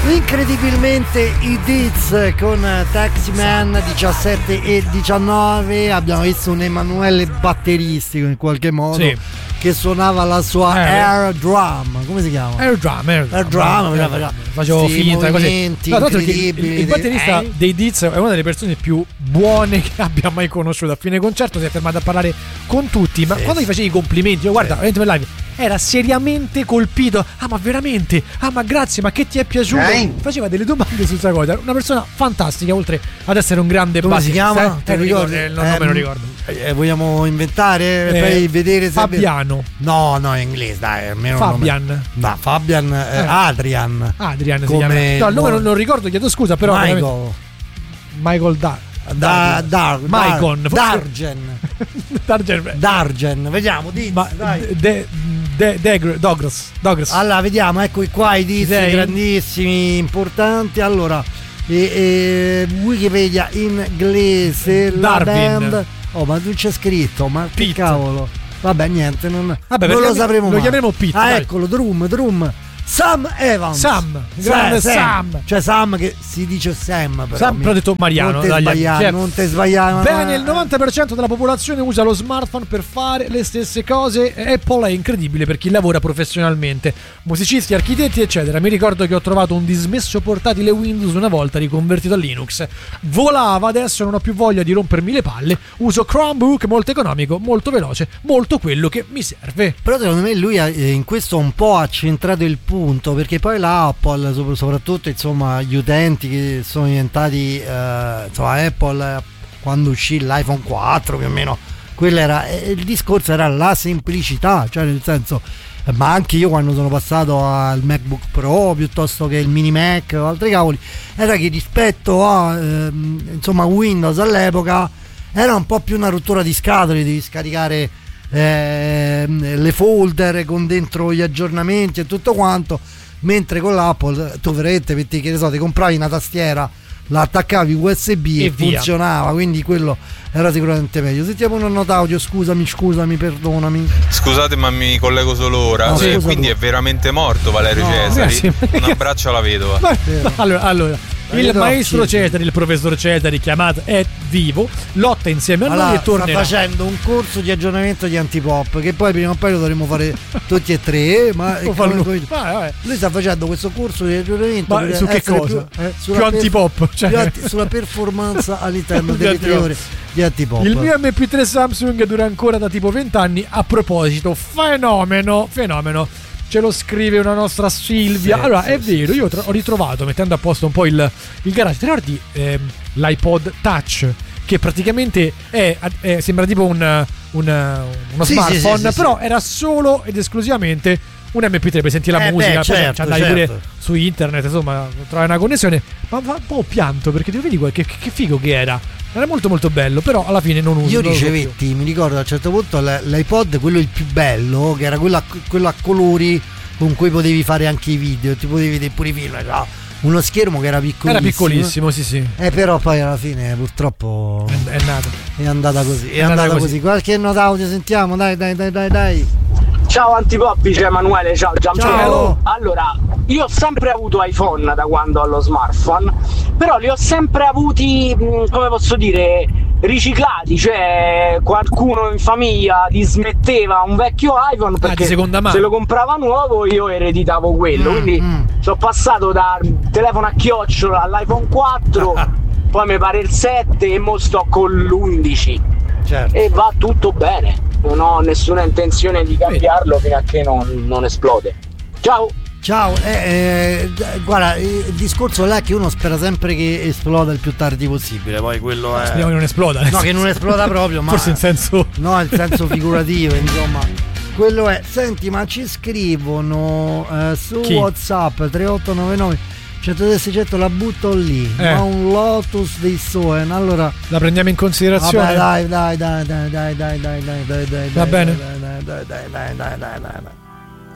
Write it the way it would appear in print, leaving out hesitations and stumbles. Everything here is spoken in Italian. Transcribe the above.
Incredibilmente i Deeds con Taximan 17 e 19. Abbiamo visto un Emanuele batteristico in qualche modo, sì, che suonava la sua air drum. Come si chiama? Air drum. Facevo finta così. Il batterista dei Deeds è una delle persone più buone che abbia mai conosciuto. A fine concerto si è fermato a parlare con tutti, ma quando gli facevi i complimenti, io guarda, veramente per live, era seriamente colpito. Ah, ma veramente? Ah, ma grazie, ma che ti è piaciuto? Faceva delle domande su questa cosa. Una persona fantastica, oltre ad essere un grande Come si chiama? Il nome non lo ricordo. Vogliamo inventare per vedere se Fabiano. No, in inglese, dai, almeno Fabian. No, Fabian Adrian si chiama. No, il nome non ricordo, chiedo scusa, però Michael Dargen, vediamo, Douglas. Allora, vediamo, ecco qua i dischi grandissimi, importanti. Allora, Wikipedia inglese, la band. Oh, ma non c'è scritto, ma che cavolo. Vabbè, niente, non lo sapremo mai. Lo chiameremo Pete. Eccolo, drum. Sam Evans. Grande Sam. Cioè Sam che si dice Sam, però ho detto Mariano. Non te sbagliare. Bene, il 90% della popolazione usa lo smartphone per fare le stesse cose. Apple è incredibile per chi lavora professionalmente, musicisti, architetti eccetera. Mi ricordo che ho trovato un dismesso portatile Windows una volta riconvertito a Linux. Volava, adesso non ho più voglia di rompermi le palle. Uso Chromebook, molto economico, molto veloce, molto quello che mi serve. Però secondo me lui in questo un po' ha centrato il punto, perché poi la Apple, soprattutto insomma gli utenti che sono diventati Apple quando uscì l'iPhone 4 più o meno, quello era il discorso, era la semplicità, cioè nel senso, ma anche io quando sono passato al MacBook Pro piuttosto che il Mini Mac o altri cavoli, era che rispetto a Windows all'epoca era un po' più una rottura di scatole, devi scaricare le folder con dentro gli aggiornamenti e tutto quanto, mentre con l'Apple tu veramente metti, che ne so, ti compravi una tastiera, la attaccavi USB e funzionava, quindi quello era sicuramente meglio. Sentiamo una nota audio, scusami, perdonami. Scusate, ma mi collego solo ora. Quindi è veramente morto Valerio Cesari. Un abbraccio alla vedova. Allora il maestro Cesari, il professor Cesari, chiamato è vivo, lotta insieme a noi e tornerà. Sta facendo un corso di aggiornamento di antipop, che poi prima o poi lo dovremo fare tutti e tre, ma lui sta facendo questo corso di aggiornamento. Ma su che cosa? Più antipop, sulla performance all'interno delle teorie di antipop. Il mio MP3 Samsung dura ancora da tipo 20 anni. A proposito, fenomeno. Ce lo scrive una nostra Silvia. È vero, io ho ritrovato, mettendo a posto un po' il garage. Ti ricordi l'iPod Touch? Che praticamente sembra tipo uno smartphone, però era solo ed esclusivamente un MP3 per sentire la musica. Poi andavi pure su internet, insomma, trovare una connessione. Ma un po' pianto, perché ti vedi che figo che era. Era molto molto bello, però alla fine non uso. Io ricevetti, mi ricordo a un certo punto l'iPod, quello il più bello, che era quello a colori con cui potevi fare anche i video, ti potevi vedere pure i film, uno schermo che era piccolissimo. Era piccolissimo, sì. Però poi alla fine purtroppo è andata così. È andata così. Qualche nota audio sentiamo, dai. Ciao Antipoppi, c'è Emanuele, ciao Gianpiero. Allora, io ho sempre avuto iPhone da quando ho lo smartphone, però li ho sempre avuti, come posso dire, riciclati, cioè qualcuno in famiglia dismetteva un vecchio iPhone perché se lo comprava nuovo io ereditavo quello, quindi sono passato dal telefono a chiocciola all'iPhone 4, poi mi pare il 7 e mo sto con l'11, e va tutto bene. Non ho nessuna intenzione di cambiarlo fino a che non esplode. Ciao, guarda, il discorso là è che uno spera sempre che esploda il più tardi possibile. Poi quello è. Speriamo che non esploda. No, che non esploda proprio, ma. Forse in senso. No, in senso figurativo, insomma. Quello è. Senti, ma ci scrivono su WhatsApp 3899 100 la butto lì, ma un Lotus dei Soen, allora la prendiamo in considerazione. Vabbè, dai. Va bene. Dai.